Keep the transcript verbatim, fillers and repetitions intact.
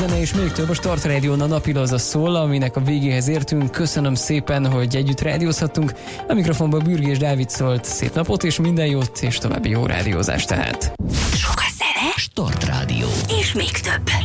zene és még több. A Start Rádión a Napilaza szól, aminek a végéhez értünk. Köszönöm szépen, hogy együtt rádiózhattunk. A mikrofonban Bürgés Dávid szólt. Szép napot és minden jót, és további jó rádiózást tehát. Sok a zene, Start Rádió. és még több.